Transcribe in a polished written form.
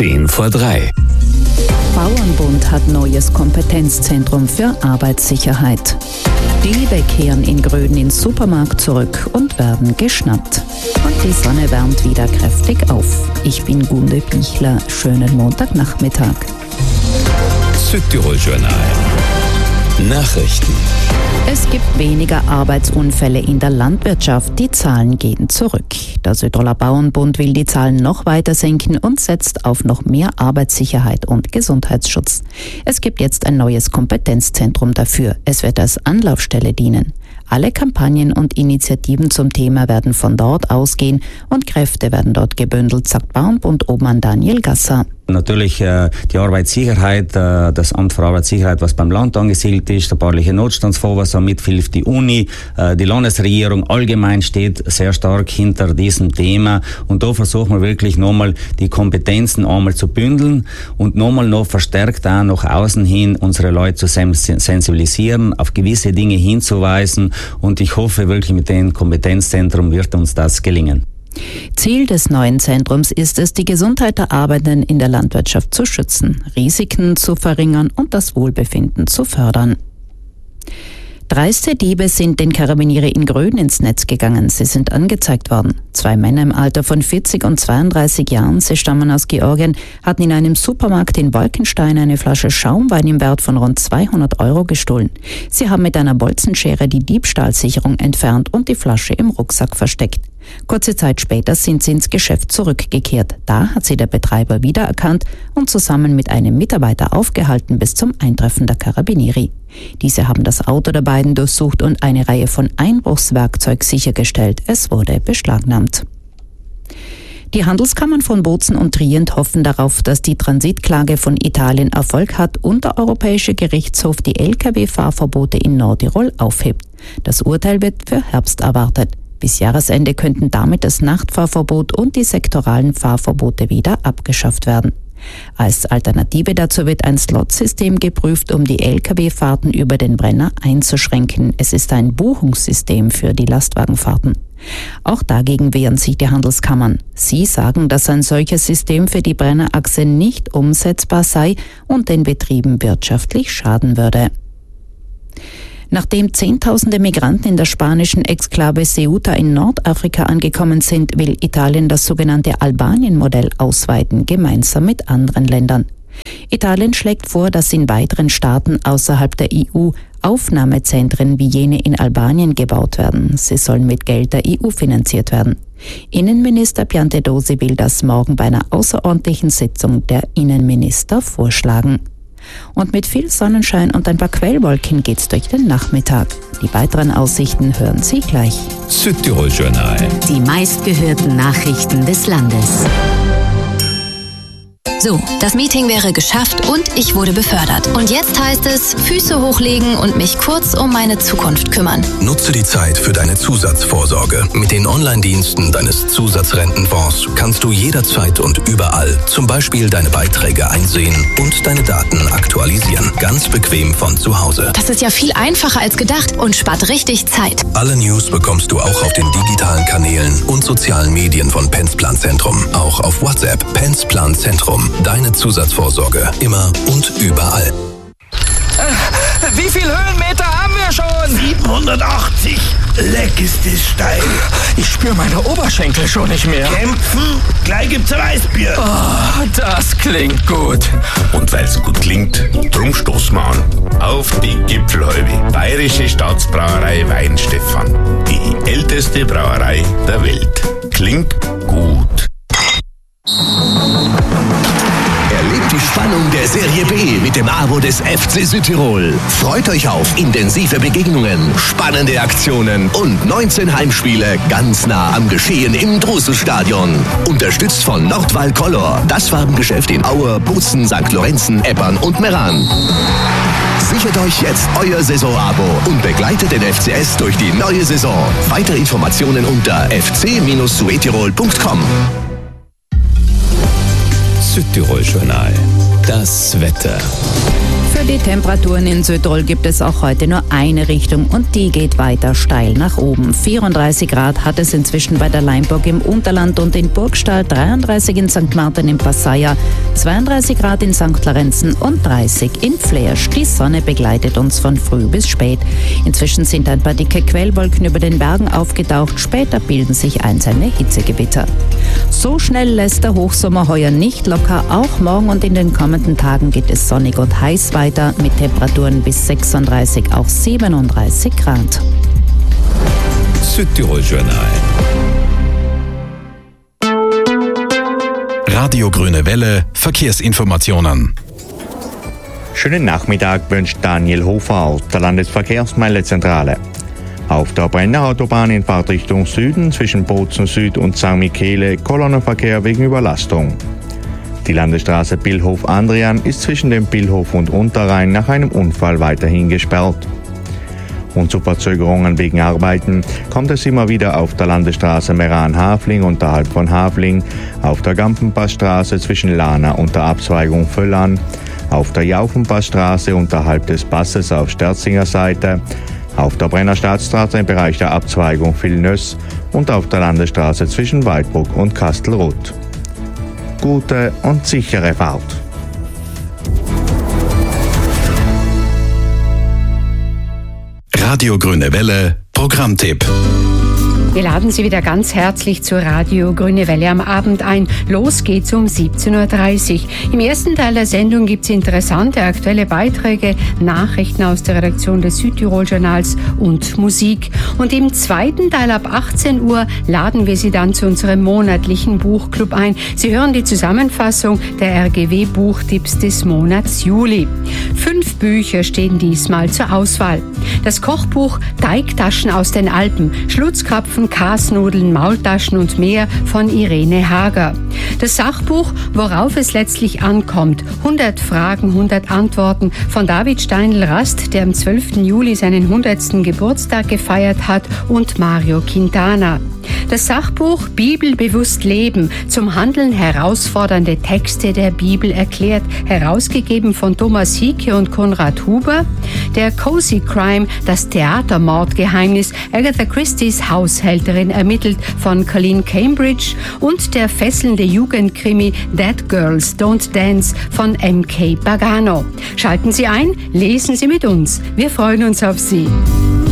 3:10. Bauernbund hat neues Kompetenzzentrum für Arbeitssicherheit. Diebe kehren in Gröden ins Supermarkt zurück und werden geschnappt. Und die Sonne wärmt wieder kräftig auf. Ich bin Gunde Pichler. Schönen Montagnachmittag. Südtirol-Journal. Nachrichten. Es gibt weniger Arbeitsunfälle in der Landwirtschaft. Die Zahlen gehen zurück. Der Südtiroler Bauernbund will die Zahlen noch weiter senken und setzt auf noch mehr Arbeitssicherheit und Gesundheitsschutz. Es gibt jetzt ein neues Kompetenzzentrum dafür. Es wird als Anlaufstelle dienen. Alle Kampagnen und Initiativen zum Thema werden von dort ausgehen und Kräfte werden dort gebündelt, sagt Bauernbund-Obmann Daniel Gasser. Natürlich die Arbeitssicherheit, das Amt für Arbeitssicherheit, was beim Land angesiedelt ist, der bauliche Notstandsfonds, was auch mithilft, die Uni, die Landesregierung allgemein steht sehr stark hinter diesem Thema. Und da versuchen wir wirklich nochmal die Kompetenzen einmal zu bündeln und nochmal noch verstärkt auch nach außen hin unsere Leute zu sensibilisieren, auf gewisse Dinge hinzuweisen. Und ich hoffe wirklich, mit dem Kompetenzzentrum wird uns das gelingen. Ziel des neuen Zentrums ist es, die Gesundheit der Arbeitenden in der Landwirtschaft zu schützen, Risiken zu verringern und das Wohlbefinden zu fördern. Dreiste Diebe sind den Karabiniere in Gröden ins Netz gegangen. Sie sind angezeigt worden. 2 Männer im Alter von 40 und 32 Jahren, sie stammen aus Georgien, hatten in einem Supermarkt in Wolkenstein eine Flasche Schaumwein im Wert von rund 200 € gestohlen. Sie haben mit einer Bolzenschere die Diebstahlsicherung entfernt und die Flasche im Rucksack versteckt. Kurze Zeit später sind sie ins Geschäft zurückgekehrt. Da hat sie der Betreiber wiedererkannt und zusammen mit einem Mitarbeiter aufgehalten bis zum Eintreffen der Karabinieri. Diese haben das Auto der beiden durchsucht und eine Reihe von Einbruchswerkzeug sichergestellt. Es wurde beschlagnahmt. Die Handelskammern von Bozen und Trient hoffen darauf, dass die Transitklage von Italien Erfolg hat und der Europäische Gerichtshof die Lkw-Fahrverbote in Nordtirol aufhebt. Das Urteil wird für Herbst erwartet. Bis Jahresende könnten damit das Nachtfahrverbot und die sektoralen Fahrverbote wieder abgeschafft werden. Als Alternative dazu wird ein Slot-System geprüft, um die Lkw-Fahrten über den Brenner einzuschränken. Es ist ein Buchungssystem für die Lastwagenfahrten. Auch dagegen wehren sich die Handelskammern. Sie sagen, dass ein solches System für die Brennerachse nicht umsetzbar sei und den Betrieben wirtschaftlich schaden würde. Nachdem Zehntausende Migranten in der spanischen Exklave Ceuta in Nordafrika angekommen sind, will Italien das sogenannte Albanien-Modell ausweiten, gemeinsam mit anderen Ländern. Italien schlägt vor, dass in weiteren Staaten außerhalb der EU Aufnahmezentren wie jene in Albanien gebaut werden. Sie sollen mit Geld der EU finanziert werden. Innenminister Piantedosi will das morgen bei einer außerordentlichen Sitzung der Innenminister vorschlagen. Und mit viel Sonnenschein und ein paar Quellwolken geht's durch den Nachmittag. Die weiteren Aussichten hören Sie gleich. Südtirol-Journal. Die meistgehörten Nachrichten des Landes. So, das Meeting wäre geschafft und ich wurde befördert. Und jetzt heißt es, Füße hochlegen und mich kurz um meine Zukunft kümmern. Nutze die Zeit für deine Zusatzvorsorge. Mit den Online-Diensten deines Zusatzrentenfonds kannst du jederzeit und überall zum Beispiel deine Beiträge einsehen und deine Daten aktualisieren. Ganz bequem von zu Hause. Das ist ja viel einfacher als gedacht und spart richtig Zeit. Alle News bekommst du auch auf den digitalen Kanälen und sozialen Medien von Pensplan Zentrum. Auch auf WhatsApp. Pensplan Zentrum. Deine Zusatzvorsorge. Immer und überall. Wie viel Höhenmeter haben wir schon? 780. Leck ist es steil. Ich spüre meine Oberschenkel schon nicht mehr. Kämpfen? Gleich gibt's ein Weißbier. Oh, das klingt gut. Und weil's gut klingt, drum stoßen wir an. Auf die Gipfelhäube. Bayerische Staatsbrauerei Weinstefan. Die älteste Brauerei der Welt. Klingt gut. Erlebt die Spannung der Serie B mit dem Abo des FC Südtirol. Freut euch auf intensive Begegnungen, spannende Aktionen und 19 Heimspiele ganz nah am Geschehen im Druselstadion. Unterstützt von Nordwall Color, das Farbengeschäft in Aue, Bozen, St. Lorenzen, Eppern und Meran. Sichert euch jetzt euer Saisonabo und begleitet den FCS durch die neue Saison. Weitere Informationen unter fc-suetirol.com. Südtirol-Journal. Das Wetter. Für die Temperaturen in Südtirol gibt es auch heute nur eine Richtung und die geht weiter steil nach oben. 34 Grad hat es inzwischen bei der Leimburg im Unterland und in Burgstall, 33 in St. Martin im Passaia, 32 Grad in St. Lorenzen und 30 in Fleersch. Die Sonne begleitet uns von früh bis spät. Inzwischen sind ein paar dicke Quellwolken über den Bergen aufgetaucht. Später bilden sich einzelne Hitzegewitter. So schnell lässt der Hochsommer heuer nicht locker. Auch morgen und in den kommenden Tagen geht es sonnig und heiß weiter mit Temperaturen bis 36, auch 37 Grad. Südtirol Journal. Radio Grüne Welle, Verkehrsinformationen. Schönen Nachmittag wünscht Daniel Hofer aus der Landesverkehrsmeldezentrale. Auf der Brenner Autobahn in Fahrtrichtung Süden zwischen Bozen Süd und St. Michele Kolonnenverkehr wegen Überlastung. Die Landesstraße Billhof-Andrian ist zwischen dem Billhof und Unterrhein nach einem Unfall weiterhin gesperrt. Und zu Verzögerungen wegen Arbeiten kommt es immer wieder auf der Landesstraße Meran-Hafling unterhalb von Hafling, auf der Gampenpassstraße zwischen Lana und der Abzweigung Völlern, auf der Jaufenpassstraße unterhalb des Passes auf Sterzinger Seite, auf der Brenner Staatsstraße im Bereich der Abzweigung Villeneuve und auf der Landesstraße zwischen Weidbruck und Kastelruth. Gute und sichere Fahrt. Radio Grüne Welle, Programmtipp. Wir laden Sie wieder ganz herzlich zur Radio Grüne Welle am Abend ein. Los geht's um 17.30 Uhr. Im ersten Teil der Sendung gibt's interessante aktuelle Beiträge, Nachrichten aus der Redaktion des Südtirol-Journals und Musik. Und im zweiten Teil ab 18 Uhr laden wir Sie dann zu unserem monatlichen Buchclub ein. Sie hören die Zusammenfassung der RGW-Buchtipps des Monats Juli. 5 Bücher stehen diesmal zur Auswahl. Das Kochbuch Teigtaschen aus den Alpen, Schlutzkrapfen, Kasnudeln, Maultaschen und mehr von Irene Hager. Das Sachbuch Worauf es letztlich ankommt, 100 Fragen, 100 Antworten von David Steinl-Rast, der am 12. Juli seinen 100. Geburtstag gefeiert hat, und Mario Quintana. Das Sachbuch Bibelbewusst Leben, zum Handeln herausfordernde Texte der Bibel erklärt, herausgegeben von Thomas Hieke und Konrad Huber. Der Cozy Crime, das Theatermordgeheimnis, Agatha Christie's Haushälterin ermittelt, von Colleen Cambridge, und der fesselnde Jugendkrimi Dead Girls Don't Dance von M.K. Pagano. Schalten Sie ein, lesen Sie mit uns. Wir freuen uns auf Sie.